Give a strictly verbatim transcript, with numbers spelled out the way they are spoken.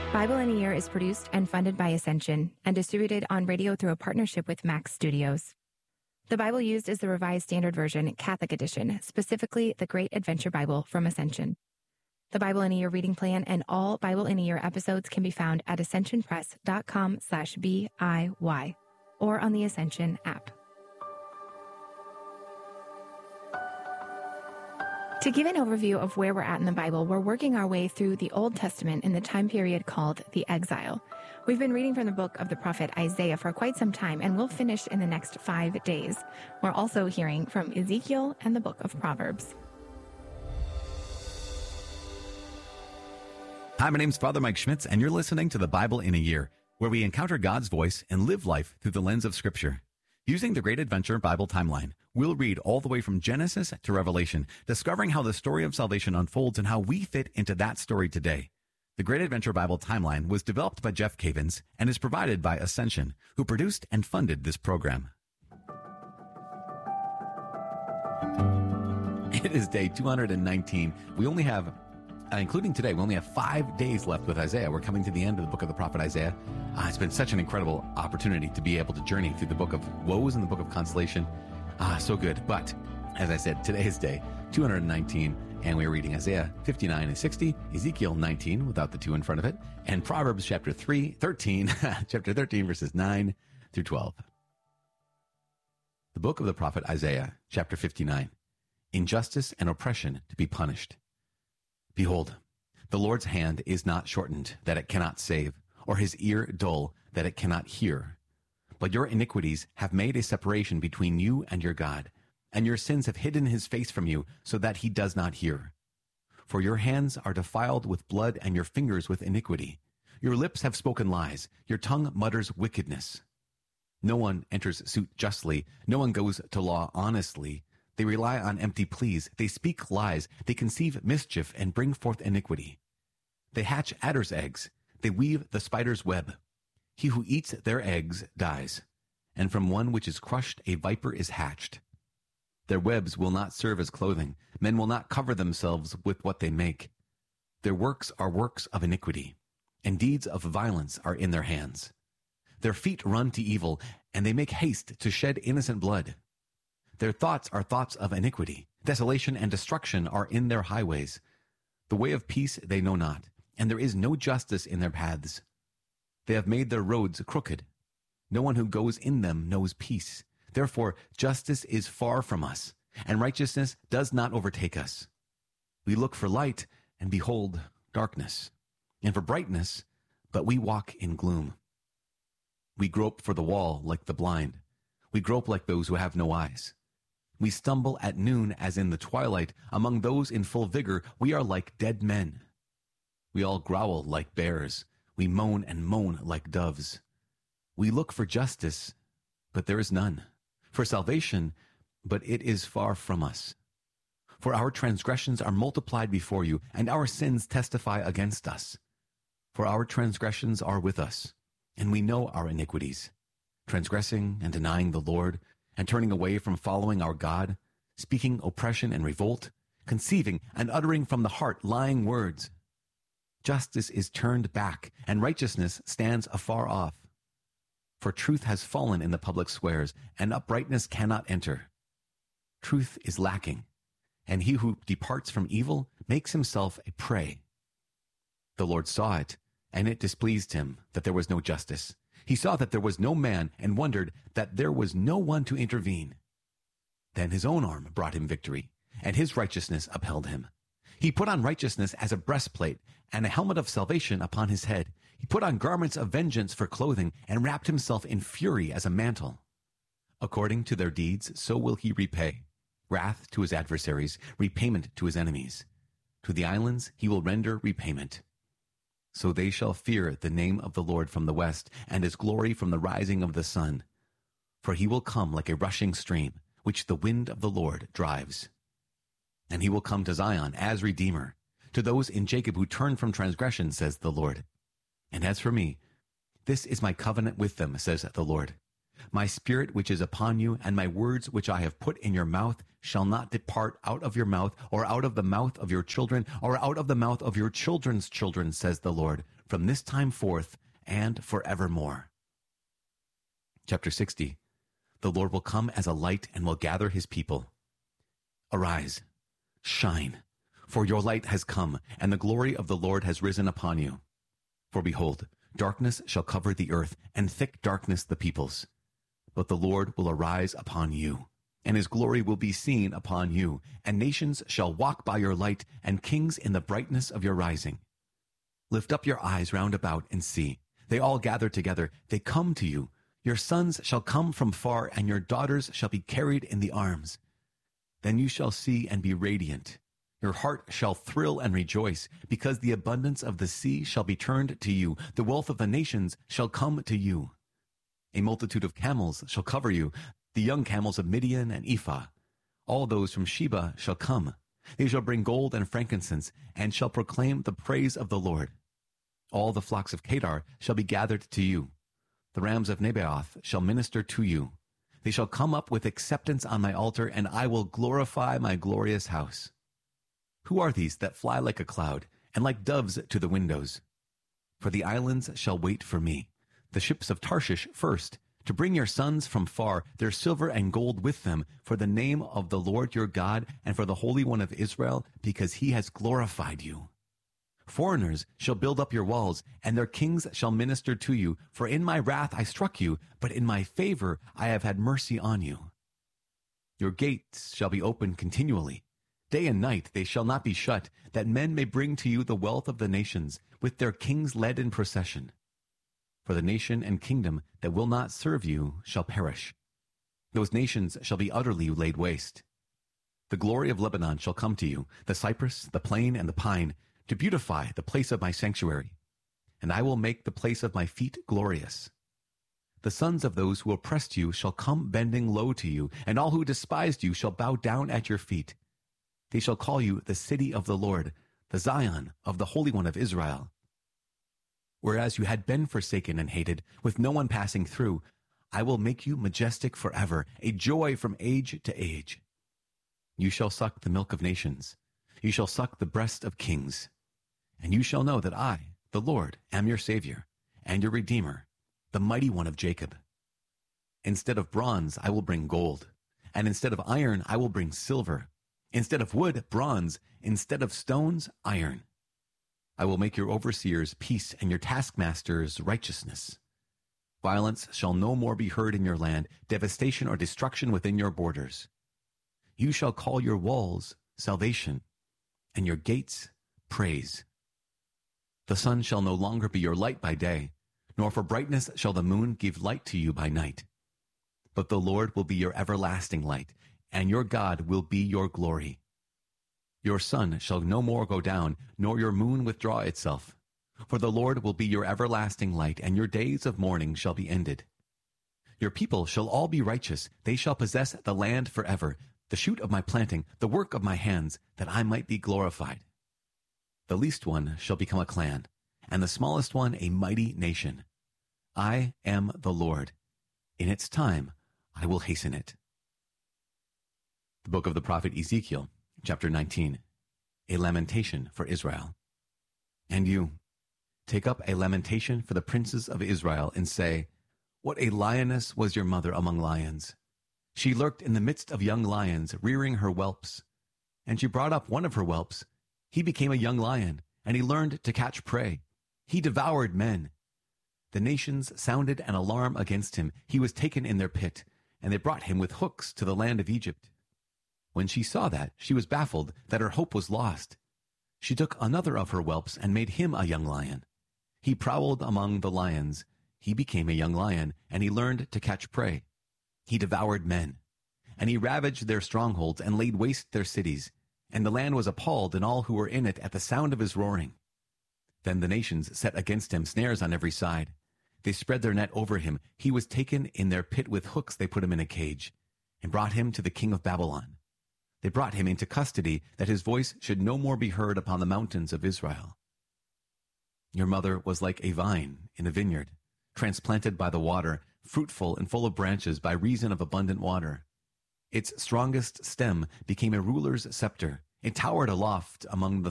Bible in a Year is produced and funded by Ascension and distributed on radio through a partnership with Max Studios. The Bible used is the Revised Standard Version, Catholic Edition, specifically the Great Adventure Bible from Ascension. The Bible in a Year reading plan and all Bible in a Year episodes can be found at ascensionpress.com slash B-I-Y or on the Ascension app. To give an overview of where we're at in the Bible, we're working our way through the Old Testament in the time period called the Exile. We've been reading from the book of the prophet Isaiah for quite some time, and we'll finish in the next five days. We're also hearing from Ezekiel and the book of Proverbs. Hi, my name's Father Mike Schmitz, and you're listening to the Bible in a Year, where we encounter God's voice and live life through the lens of Scripture. Using the Great Adventure Bible timeline, we'll read all the way from Genesis to Revelation, discovering how the story of salvation unfolds and how we fit into that story today. The Great Adventure Bible timeline was developed by Jeff Cavins and is provided by Ascension, who produced and funded this program. It is day two hundred nineteen. We only have Uh, including today, we only have five days left with Isaiah. We're coming to the end of the book of the prophet Isaiah. Uh, it's been such an incredible opportunity to be able to journey through the book of woes and the book of consolation. Ah, so good. But, as I said, today is day two hundred nineteen, and we're reading Isaiah fifty-nine and sixty, Ezekiel nineteen without the two in front of it, and Proverbs chapter three, thirteen, chapter thirteen, verses nine through twelve. The book of the prophet Isaiah, chapter fifty-nine. Injustice and oppression to be punished. Behold, the Lord's hand is not shortened, that it cannot save, or his ear dull, that it cannot hear. But your iniquities have made a separation between you and your God, and your sins have hidden his face from you, so that he does not hear. For your hands are defiled with blood, and your fingers with iniquity. Your lips have spoken lies, your tongue mutters wickedness. No one enters suit justly, no one goes to law honestly. They rely on empty pleas. They speak lies. They conceive mischief and bring forth iniquity. They hatch adder's eggs. They weave the spider's web. He who eats their eggs dies, and from one which is crushed a viper is hatched. Their webs will not serve as clothing. Men will not cover themselves with what they make. Their works are works of iniquity, and deeds of violence are in their hands. Their feet run to evil, and they make haste to shed innocent blood. Their thoughts are thoughts of iniquity. Desolation and destruction are in their highways. The way of peace they know not, and there is no justice in their paths. They have made their roads crooked. No one who goes in them knows peace. Therefore, justice is far from us, and righteousness does not overtake us. We look for light, and behold, darkness, and for brightness, but we walk in gloom. We grope for the wall like the blind. We grope like those who have no eyes. We stumble at noon as in the twilight. Among those in full vigor, we are like dead men. We all growl like bears. We moan and moan like doves. We look for justice, but there is none. For salvation, but it is far from us. For our transgressions are multiplied before you, and our sins testify against us. For our transgressions are with us, and we know our iniquities. Transgressing and denying the Lord, and turning away from following our God, speaking oppression and revolt, conceiving and uttering from the heart lying words. Justice is turned back, and righteousness stands afar off. For truth has fallen in the public squares, and uprightness cannot enter. Truth is lacking, and he who departs from evil makes himself a prey. The Lord saw it, and it displeased him that there was no justice. He saw that there was no man and wondered that there was no one to intervene. Then his own arm brought him victory, and his righteousness upheld him. He put on righteousness as a breastplate and a helmet of salvation upon his head. He put on garments of vengeance for clothing and wrapped himself in fury as a mantle. According to their deeds, so will he repay. Wrath to his adversaries, repayment to his enemies. To the islands he will render repayment. So they shall fear the name of the Lord from the west, and his glory from the rising of the sun. For he will come like a rushing stream, which the wind of the Lord drives. And he will come to Zion as Redeemer, to those in Jacob who turn from transgression, says the Lord. And as for me, this is my covenant with them, says the Lord. My spirit which is upon you, and my words which I have put in your mouth, shall not depart out of your mouth, or out of the mouth of your children, or out of the mouth of your children's children, says the Lord, from this time forth and forevermore. Chapter sixty. The Lord will come as a light and will gather his people. Arise, shine, for your light has come, and the glory of the Lord has risen upon you. For behold, darkness shall cover the earth, and thick darkness the peoples. But the Lord will arise upon you, and his glory will be seen upon you, and nations shall walk by your light, and kings in the brightness of your rising. Lift up your eyes round about and see. They all gather together. They come to you. Your sons shall come from far, and your daughters shall be carried in the arms. Then you shall see and be radiant. Your heart shall thrill and rejoice, because the abundance of the sea shall be turned to you. The wealth of the nations shall come to you. A multitude of camels shall cover you, the young camels of Midian and Ephah. All those from Sheba shall come. They shall bring gold and frankincense, and shall proclaim the praise of the Lord. All the flocks of Kedar shall be gathered to you. The rams of Nebaioth shall minister to you. They shall come up with acceptance on my altar, and I will glorify my glorious house. Who are these that fly like a cloud, and like doves to the windows? For the islands shall wait for me, the ships of Tarshish first, to bring your sons from far, their silver and gold with them, for the name of the Lord your God, and for the Holy One of Israel, because he has glorified you. Foreigners shall build up your walls, and their kings shall minister to you. For in my wrath I struck you, but in my favor I have had mercy on you. Your gates shall be open continually. Day and night they shall not be shut, that men may bring to you the wealth of the nations, with their kings led in procession. For the nation and kingdom that will not serve you shall perish. Those nations shall be utterly laid waste. The glory of Lebanon shall come to you, the cypress, the plane, and the pine, to beautify the place of my sanctuary, and I will make the place of my feet glorious. The sons of those who oppressed you shall come bending low to you, and all who despised you shall bow down at your feet. They shall call you the city of the Lord, the Zion of the Holy One of Israel. Whereas you had been forsaken and hated, with no one passing through, I will make you majestic forever, a joy from age to age. You shall suck the milk of nations. You shall suck the breast of kings. And you shall know that I, the Lord, am your Savior, and your Redeemer, the Mighty One of Jacob. Instead of bronze I will bring gold, and instead of iron I will bring silver. Instead of wood, bronze, instead of stones, iron. I will make your overseers peace, and your taskmasters righteousness. Violence shall no more be heard in your land, devastation or destruction within your borders. You shall call your walls salvation, and your gates praise. The sun shall no longer be your light by day, nor for brightness shall the moon give light to you by night. But the Lord will be your everlasting light, and your God will be your glory. Your sun shall no more go down, nor your moon withdraw itself. For the Lord will be your everlasting light, and your days of mourning shall be ended. Your people shall all be righteous. They shall possess the land forever, the shoot of my planting, the work of my hands, that I might be glorified. The least one shall become a clan, and the smallest one a mighty nation. I am the Lord. In its time I will hasten it. The book of the prophet Ezekiel, chapter nineteen, a lamentation for Israel. And you, take up a lamentation for the princes of Israel, and say, what a lioness was your mother among lions! She lurked in the midst of young lions, rearing her whelps. And she brought up one of her whelps. He became a young lion, and he learned to catch prey. He devoured men. The nations sounded an alarm against him. He was taken in their pit, and they brought him with hooks to the land of Egypt. When she saw that, she was baffled, that her hope was lost. She took another of her whelps and made him a young lion. He prowled among the lions. He became a young lion, and he learned to catch prey. He devoured men, and he ravaged their strongholds and laid waste their cities. And the land was appalled, and all who were in it, at the sound of his roaring. Then the nations set against him snares on every side. They spread their net over him. He was taken in their pit with hooks. They put him in a cage, and brought him to the king of Babylon. They brought him into custody, that his voice should no more be heard upon the mountains of Israel. Your mother was like a vine in a vineyard, transplanted by the water, fruitful and full of branches by reason of abundant water. Its strongest stem became a ruler's scepter. It towered aloft among the